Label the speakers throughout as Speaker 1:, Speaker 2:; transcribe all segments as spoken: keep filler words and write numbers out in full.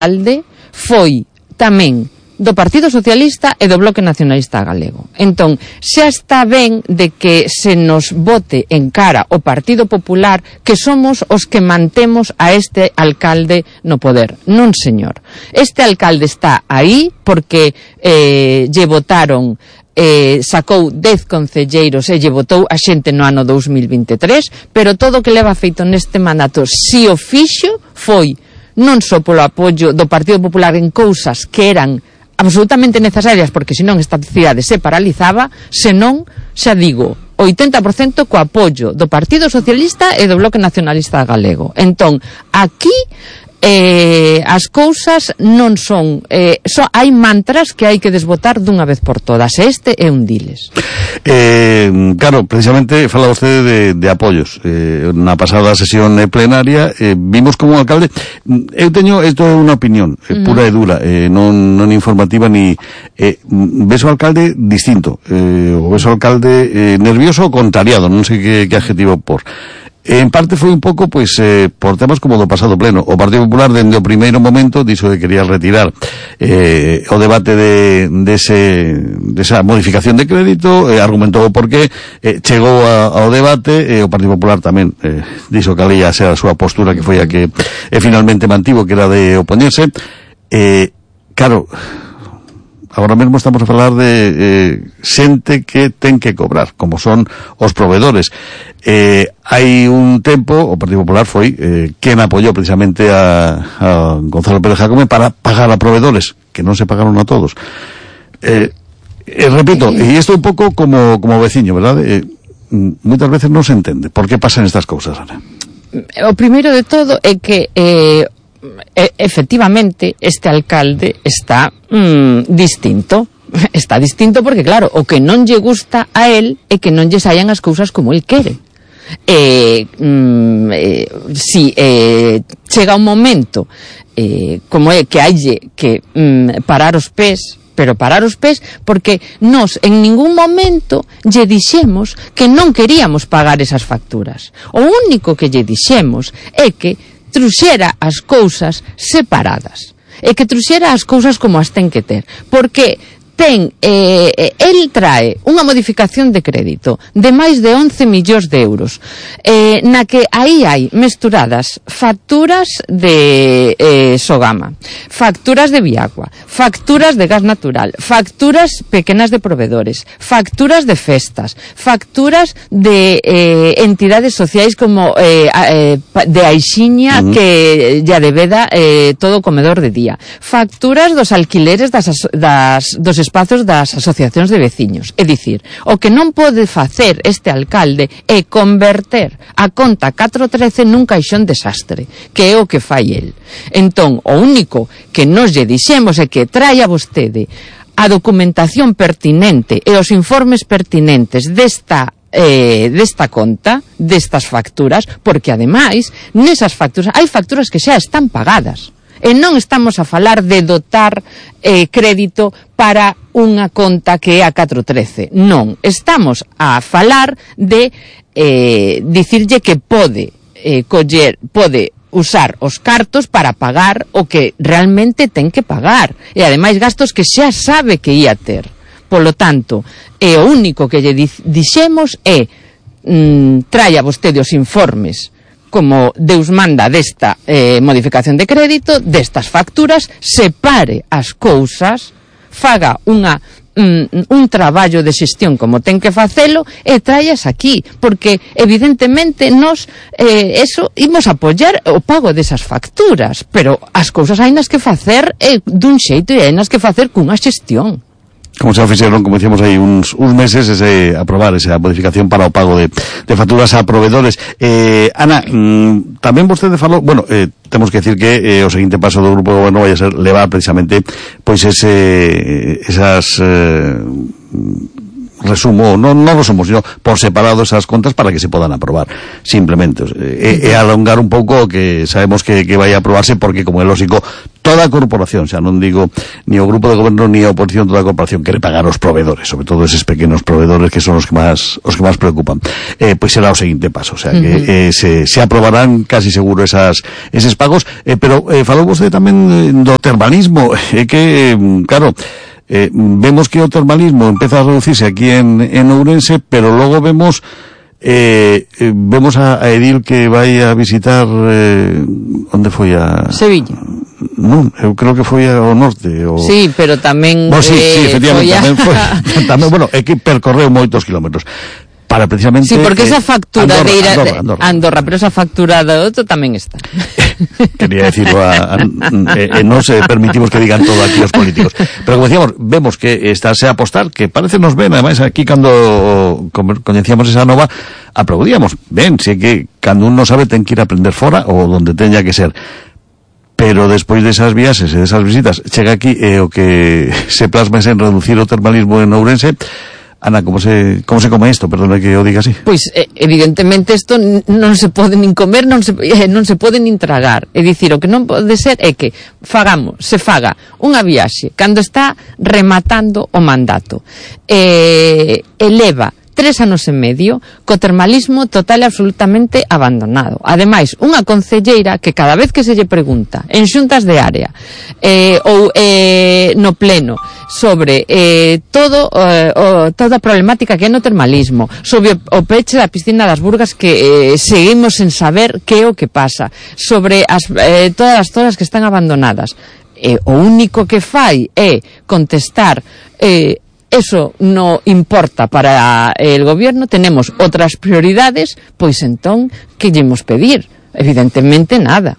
Speaker 1: alcalde foi tamén do Partido Socialista e do Bloque Nacionalista Galego. Entón, xa está ben de que se nos bote en cara o Partido Popular que somos os que mantemos a este alcalde no poder. Non, señor. Este alcalde está aí porque eh, lle votaron Eh, sacou dez concelleiros e lle votou a xente no ano dous mil vinte e tres, pero todo o que leva feito neste mandato, si o fixo, foi non só polo apoio do Partido Popular en cousas que eran absolutamente necesarias, porque senón esta cidade se paralizaba, senón, xa digo, oitenta por cento co apoio do Partido Socialista e do Bloque Nacionalista Galego. Entón, aquí eh, as cousas non son, eh, so, hai mantras que hai que desbotar dunha vez por todas, e este é un diles.
Speaker 2: Eh, claro, precisamente fala vostede de, de apoios. Eh, na pasada sesión plenaria eh, vimos como un alcalde, eu teño, isto é unha opinión eh, pura e dura, eh, non, non informativa ni eh, ves o alcalde distinto, eh, o ves o alcalde eh, nervioso ou contrariado, non sei que, que adjetivo por. En parte foi un pouco, pois, eh, por temas como do pasado pleno. O Partido Popular, dende o primeiro momento, dixo que quería retirar eh, o debate de, de, ese, de esa modificación de crédito, eh, argumentou o porqué, eh, chegou a, ao debate, e eh, o Partido Popular tamén eh, dixo que alía ser a súa postura, que foi a que eh, finalmente mantivo, que era de opoñerse. Eh, claro, agora mesmo estamos a falar de eh, xente que ten que cobrar, como son os proveedores. Eh, hai un tempo, o Partido Popular foi eh, quen apoyou precisamente a, a Gonzalo Pérez Jácome para pagar a proveedores, que non se pagaron a todos. Eh, eh, repito, e isto un pouco como, como veciño, verdad? Eh, moitas veces non se entende por que pasan estas cousas, Ana.
Speaker 1: O primeiro de todo é que eh, efectivamente este alcalde está mm, distinto. Está distinto porque, claro, o que non lle gusta a él é que non lle saian as cousas como él quere. Eh, mm, eh, si eh, chega un momento eh, como é que haille que mm, parar os pés, pero parar os pés porque nós en ningún momento lle dixemos que non queríamos pagar esas facturas. O único que lle dixemos é que truxera as cousas separadas e que truxera as cousas como as ten que ter, porque ten, eh, el trae unha modificación de crédito de máis de once millóns de euros, eh, na que aí hai mesturadas facturas de eh, Sogama, facturas de Viagua, facturas de gas natural, facturas pequenas de proveedores, facturas de festas, facturas de eh, entidades sociais como eh, eh, de Aixiña, uh-huh, que ya de veda eh, todo comedor de día, facturas dos alquileres das, das, dos espazos das asociacións de veciños. É dicir, o que non pode facer este alcalde é converter a conta catro trece nun caixón desastre, que é o que fai el. Entón, o único que nos lle dixemos é que traia vostede a documentación pertinente e os informes pertinentes desta Eh, desta conta, destas facturas, porque ademais nesas facturas hai facturas que xa están pagadas. E non estamos a falar de dotar eh, crédito para unha conta que é a catro trece. Non, estamos a falar de eh, dicirlle que pode eh, coller, pode usar os cartos para pagar o que realmente ten que pagar. E ademais gastos que xa sabe que ia ter. Polo tanto, e o único que lle dixemos é mm, traia vostede os informes como Deus manda desta eh, modificación de crédito, destas facturas, separe as cousas, faga unha un, un traballo de xestión como ten que facelo e traias aquí, porque evidentemente nos eh, eso imos apoiar o pago desas facturas, pero as cousas hainas que facer eh, dun xeito e hainas que facer cunha xestión.
Speaker 2: Como se fixeron, como decíamos aí, uns, uns meses ese, aprobar esa modificación para o pago de, de facturas a proveedores. Eh, Ana, mmm, tamén vostede falou, bueno, eh, temos que decir que eh, o seguinte paso do Grupo de Goberno vai a ser levar precisamente pois ese, esas eh, resumo, no, no resumo, sino por separado esas contas para que se puedan aprobar, simplemente. E, e alongar un pouco que sabemos que, que vai a aprobarse, porque, como é lógico, toda a corporación, xa non digo ni o grupo de goberno ni a oposición, toda a corporación quere pagar os proveedores, sobre todo eses pequenos proveedores que son os que máis os que máis preocupan. Eh, pois será o seguinte paso, o sea, que uh-huh. eh, se, se aprobarán casi seguro esas eses pagos, eh, pero eh, falou vostede tamén do termalismo, é eh, que, claro, Eh, vemos que o termalismo empeza a reducirse aquí en, en Ourense, pero logo vemos eh, eh, vemos a, a Edil que vai a visitar eh, onde foi a...
Speaker 1: Sevilla.
Speaker 2: Non, eu creo que foi ao norte. O...
Speaker 1: Sí, pero tamén...
Speaker 2: Bueno, sí,
Speaker 1: eh,
Speaker 2: sí, efectivamente,
Speaker 1: foi a...
Speaker 2: tamén foi, tamén, bueno, é que percorreu moitos kilómetros. Para precisamente...
Speaker 1: Sí, porque esa factura
Speaker 2: Andorra,
Speaker 1: de ir a
Speaker 2: Andorra, Andorra.
Speaker 1: Andorra, pero esa factura de outro tamén está.
Speaker 2: Quería decirlo a, a, eh, non se permitimos que digan todo aquí os políticos, pero como decíamos, vemos que estáse a apostar, que parece nos ben, ademais aquí cando coñecíamos esa nova aplaudíamos, ben, si é que cando un non sabe ten que ir a aprender fora ou donde teña que ser, pero despois desas viaxes e desas visitas chega aquí e o que se plasma é en reducir o termalismo en Ourense. Ana, como se como se come isto? Perdona que o diga así.
Speaker 1: Pois, eh, evidentemente, isto non se pode nin comer, non se, eh, non se pode nin tragar. É dicir, o que non pode ser é que fagamos, se faga unha viaxe cando está rematando o mandato. Eh, eleva tres anos e medio co termalismo total e absolutamente abandonado. Ademais, unha concelleira que cada vez que se lle pregunta en xuntas de área eh, ou eh, no pleno sobre eh, todo eh, o, toda a problemática que é no termalismo, sobre o, o peche da piscina das Burgas que eh, seguimos sen saber que é o que pasa, sobre as, eh, todas as zonas que están abandonadas, eh, o único que fai é contestar eh, eso no importa para el gobierno, tenemos otras prioridades, pois entón, que llemos pedir? Evidentemente nada.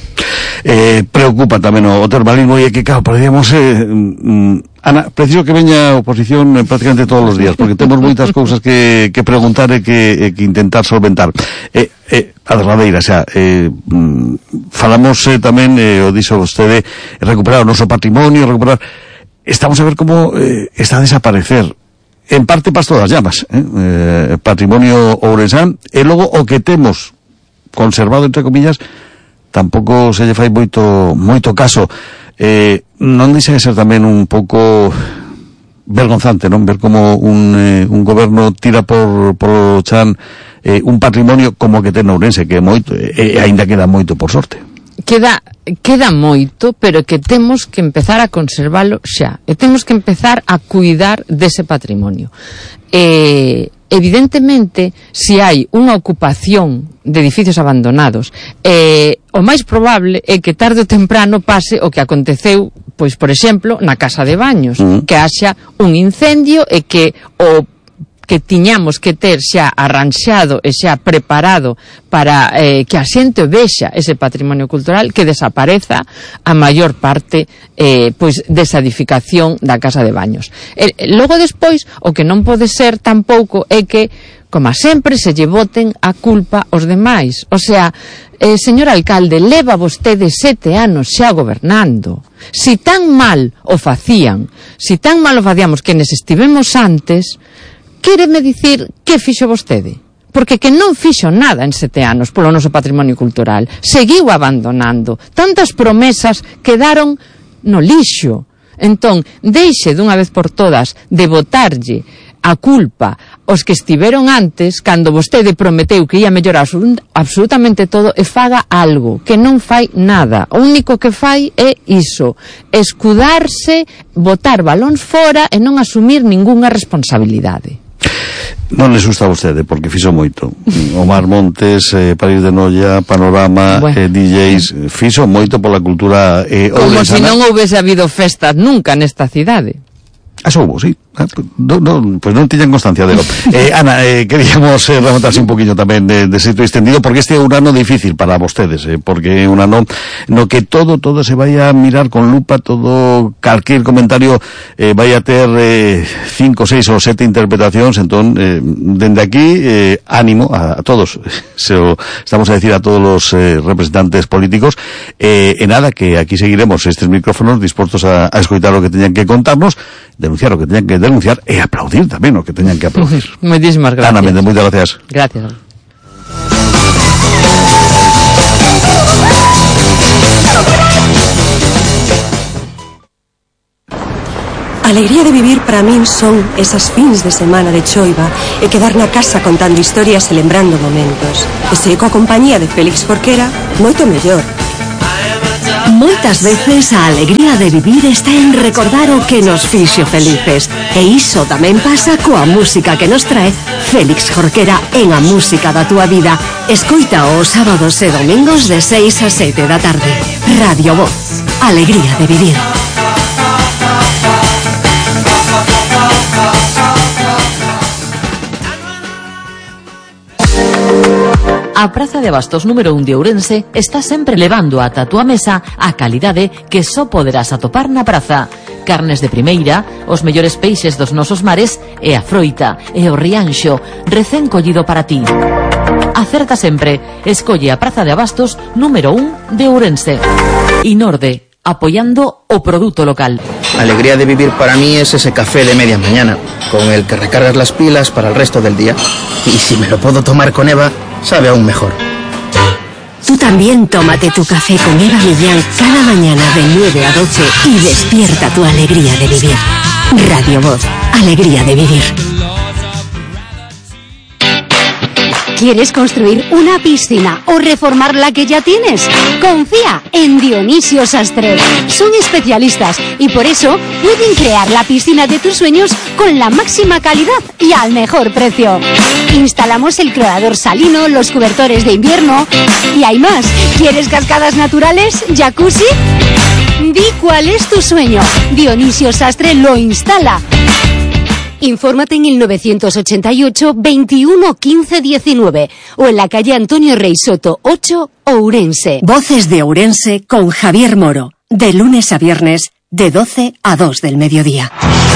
Speaker 2: Eh, preocupa tamén o, o termalismo, e que, claro, podríamos eh, mm, Ana, preciso que veña a oposición eh, prácticamente todos os días, porque temos moitas cousas que, que preguntar e que, eh, que intentar solventar. Eh, eh, a derradeira, xa, eh, mm, falamos eh, tamén, eh, o dixo vostede, recuperar o noso patrimonio, recuperar... Estamos a ver como eh, está a desaparecer en parte pasto das llamas, eh, eh, patrimonio ourensán, e logo o que temos conservado, entre comillas, tampouco se lle fai moito moito caso. Eh, non deixa de ser tamén un pouco vergonzante, non? Ver como un, eh, un goberno tira por, por o chan eh, un patrimonio como que ten Ourense, que é moito, e eh, aínda queda moito, por sorte.
Speaker 1: Queda, queda moito, pero que temos que empezar a conservalo xa, e temos que empezar a cuidar dese patrimonio. Eh, evidentemente, se hai unha ocupación de edificios abandonados, eh, o máis probable é que tarde ou temprano pase o que aconteceu, pois, por exemplo, na casa de baños, mm. que haxa un incendio e que o que tiñamos que ter xa arranxado e xa preparado para eh, que a xente vexa ese patrimonio cultural, que desapareza a maior parte eh, pois desa edificación da casa de baños. E, logo despois, o que non pode ser tampouco é que, como sempre, se lle boten a culpa aos demais. O sea, eh, señor alcalde, leva vostede sete anos xa gobernando. Si tan mal o facían, si tan mal o facíamos que nes estivemos antes, quéreme dicir que fixo vostede? Porque que non fixo nada en sete anos polo noso patrimonio cultural. Seguiu abandonando. Tantas promesas quedaron no lixo. Entón, deixe dunha vez por todas de botarlle a culpa aos que estiveron antes, cando vostede prometeu que ia mellorar absolutamente todo, e faga algo, que non fai nada. O único que fai é iso, escudarse, botar balóns fora e non asumir ningunha responsabilidade.
Speaker 2: Non les gusta a vostede, porque fixo moito. Omar Montes, eh, París de Noia, Panorama, bueno. eh, D Js, fixo moito pola cultura eh,
Speaker 1: como se si non houvese habido festas nunca nesta cidade.
Speaker 2: Eso hubo, sí. Ah, pues, no, no, pues non tiñan constancia de lo. Eh, Ana, eh, queríamos eh, remontarse un poquinho tamén de, de sitio extendido, porque este é un ano difícil para vostedes, eh, porque é un ano no que todo, todo se vai a mirar con lupa, todo, calquer comentario eh, vai a ter eh, cinco, seis ou sete interpretacións, entón, eh, dende aquí, eh, ánimo a, a todos, se o estamos a decir a todos os eh, representantes políticos, eh, e nada, que aquí seguiremos estes micrófonos dispostos a, a escoitar o que teñan que contarnos, denunciar o que teñan que denunciar e aplaudir tamén o que teñan que aplaudir.
Speaker 1: Moitísimas gracias.
Speaker 2: Ana Méndez, moitas gracias.
Speaker 1: Gracias.
Speaker 3: A alegría de vivir para min son esas fins de semana de choiva e quedar na casa contando historias e lembrando momentos. E se coa compañía de Félix Jorquera, moito mellor.
Speaker 4: Moitas veces a alegría de vivir está en recordar o que nos fixo felices. E iso tamén pasa coa música que nos trae Félix Jorquera en A Música da Túa Vida. Escoita os sábados e domingos de seis a sete da tarde. Radio Voz. Alegría de vivir.
Speaker 5: A Praza de Abastos número un de Ourense está sempre levando ata a túa mesa a calidade que só poderás atopar na praza. Carnes de primeira, os mellores peixes dos nosos mares e a froita e o rianxo recén collido para ti. Acerta sempre, escolle a Praza de Abastos número un de Ourense. Inorde, apoyando o produto local.
Speaker 6: Alegría de vivir para mí es ese café de media mañana, con el que recargas las pilas para el resto del día. Y si me lo puedo tomar con Eva, sabe aún mejor.
Speaker 4: Tú también tómate tu café con Eva Millán cada mañana de nueve a doce y despierta tu alegría de vivir. Radio Voz, alegría de vivir.
Speaker 7: ¿Quieres construir una piscina o reformar la que ya tienes? Confía en Dionisio Sastre. Son especialistas y por eso pueden crear la piscina de tus sueños con la máxima calidad y al mejor precio. Instalamos el clorador salino, los cobertores de invierno y hay más. ¿Quieres cascadas naturales? ¿Jacuzzi? Di cuál es tu sueño. Dionisio Sastre lo instala. Infórmate en el novecientos ochenta y ocho, veintiuno, quince, diecinueve o en la calle Antonio Rey Soto ocho, Ourense.
Speaker 4: Voces de Ourense con Javier Moro, de lunes a viernes, de doce a dos del mediodía.